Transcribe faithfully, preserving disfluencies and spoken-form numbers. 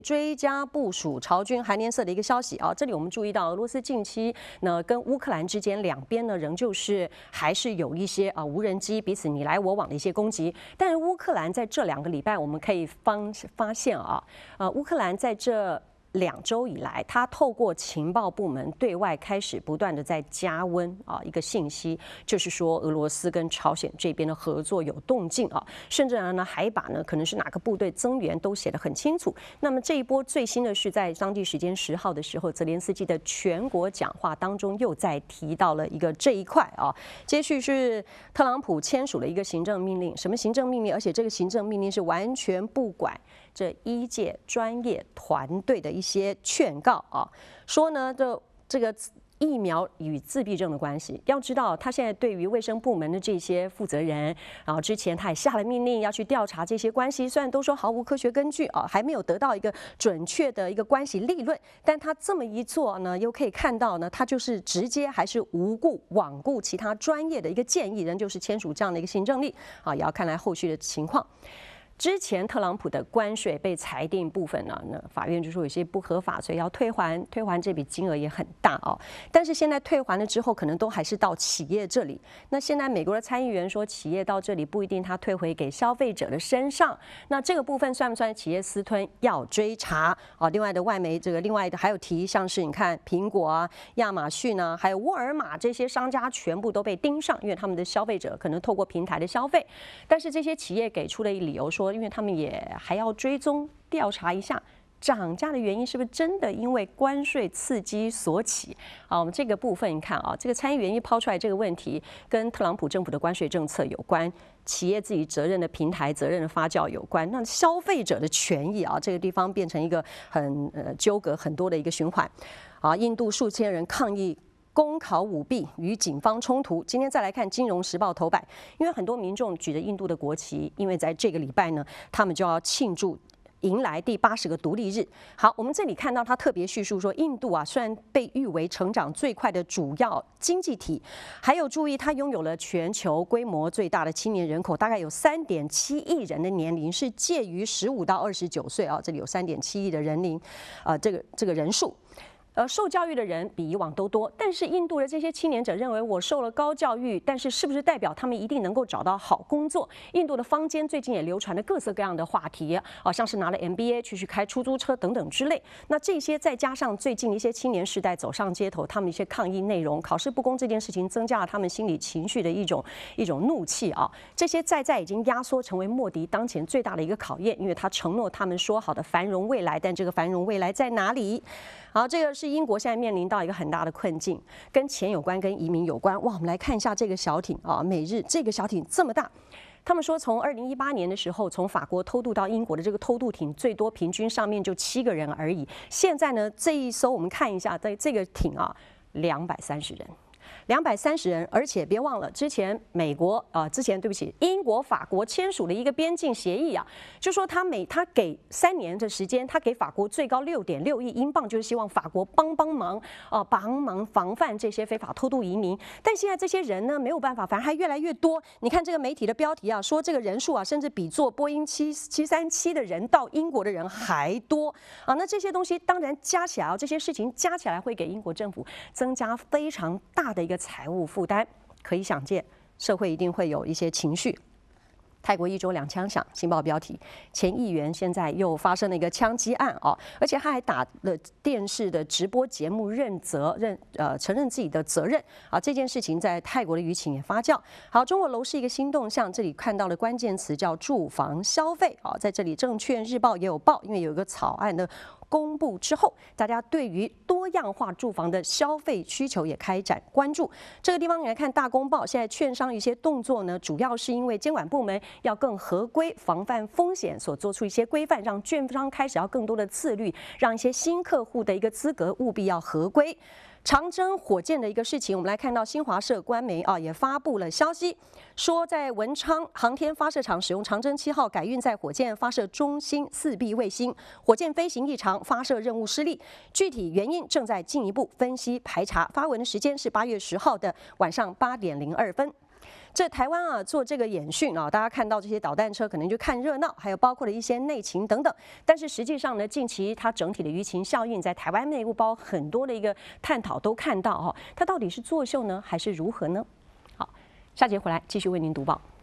追加部署朝军韩联社的一个消息啊，这里我们注意到俄罗斯近期呢跟乌克兰之间两边呢仍旧是还是有一些啊无人机彼此你来我往的一些攻击，但是乌克兰在这两个礼拜我们可以方发现啊，呃乌克兰在这两周以来，他透过情报部门对外开始不断的在加温啊，一个信息就是说俄罗斯跟朝鲜这边的合作有动静啊，甚至呢还把呢可能是哪个部队增援都写得很清楚。那么这一波最新的是在当地时间十号的时候，泽连斯基的全国讲话当中又再提到了一个这一块啊。接续是特朗普签署了一个行政命令，什么行政命令？而且这个行政命令是完全不管这医界专业团队的一些劝告啊，说呢，这这个疫苗与自闭症的关系，要知道他现在对于卫生部门的这些负责人，然后之前他也下了命令要去调查这些关系，虽然都说毫无科学根据啊，还没有得到一个准确的一个关系立论，但他这么一做呢，又可以看到呢，他就是直接还是无故罔顾其他专业的一个建议，仍旧是签署这样的一个行政令啊，也要看来后续的情况。之前特朗普的关税被裁定部分呢，那法院就说有些不合法，所以要退还，退还这笔金额也很大哦。但是现在退还了之后，可能都还是到企业这里。那现在美国的参议员说，企业到这里不一定他退回给消费者的身上。那这个部分算不算企业私吞？要追查啊。另外的外媒这个另外的还有提，像是你看苹果啊、亚马逊啊，还有沃尔玛这些商家全部都被盯上，因为他们的消费者可能透过平台的消费，但是这些企业给出了一理由说，因为他们也还要追踪调查一下涨价的原因是不是真的因为关税刺激所起啊？我们这个部分你看啊，这个参议员一抛出来这个问题，跟特朗普政府的关税政策有关，企业自己责任的平台责任的发酵有关，那消费者的权益啊，这个地方变成一个很呃纠葛很多的一个循环啊。印度数千人抗议公考舞弊与警方冲突。今天再来看《金融时报》头版，因为很多民众举着印度的国旗，因为在这个礼拜呢，他们就要庆祝迎来第八十个独立日。好，我们这里看到他特别叙述说，印度啊，虽然被誉为成长最快的主要经济体，还有注意它拥有了全球规模最大的青年人口，大概有三点七亿人的年龄是介于十五到二十九岁啊，这里有三点七亿的人龄，呃，这个这个人数。呃，受教育的人比以往都多，但是印度的这些青年者认为，我受了高教育，但是是不是代表他们一定能够找到好工作？印度的坊间最近也流传了各色各样的话题，啊，像是拿了 M B A 去去开出租车等等之类。那这些再加上最近一些青年世代走上街头，他们一些抗议内容，考试不公这件事情，增加了他们心理情绪的一种一种怒气啊。这些在在已经压缩成为莫迪当前最大的一个考验，因为他承诺他们说好的繁荣未来，但这个繁荣未来在哪里？好，这个是英国现在面临到一个很大的困境，跟钱有关，跟移民有关。哇，我们来看一下这个小艇啊，美日这个小艇这么大。他们说，从二零一八年的时候，从法国偷渡到英国的这个偷渡艇，最多平均上面就七个人而已。现在呢，这一艘我们看一下，在这个艇啊，两百三十人。两百三十人，而且别忘了，之前美国啊、呃，之前对不起，英国、法国签署了一个边境协议啊，就说他每他给三年的时间，他给法国最高六点六亿英镑，就是希望法国帮帮忙啊、呃，帮忙防范这些非法偷渡移民。但现在这些人呢，没有办法，反而还越来越多。你看这个媒体的标题啊，说这个人数啊，甚至比坐波音七七三七的人到英国的人还多啊。那这些东西当然加起来啊，这些事情加起来会给英国政府增加非常大的一个财务负担，可以想见，社会一定会有一些情绪。泰国一周两枪响，新报标题：前议员现在又发生了一个枪击案啊，而且他还打了电视的直播节目认责认呃承认自己的责任啊。这件事情在泰国的舆情也发酵。好，中国楼市一个新动向，这里看到的关键词叫住房消费啊，在这里证券日报也有报，因为有一个草案的公布之后，大家对于多样化住房的消费需求也开展关注。这个地方你来看大公报，现在券商一些动作呢，主要是因为监管部门要更合规，防范风险，所做出一些规范，让券商开始要更多的自律，让一些新客户的一个资格务必要合规。长征火箭的一个事情，我们来看到新华社官媒啊也发布了消息，说在文昌航天发射场使用长征七号改运载火箭发射中心四 B 卫星，火箭飞行异常，发射任务失利，具体原因正在进一步分析排查。发文的时间是八月十号的晚上八点零二分。 这台湾啊做这个演训啊，大家看到这些导弹车可能就看热闹，还有包括了一些内情等等。但是实际上呢，近期它整体的舆情效应在台湾内部包很多的一个探讨都看到哈，它到底是作秀呢，还是如何呢？好，下节回来继续为您读报。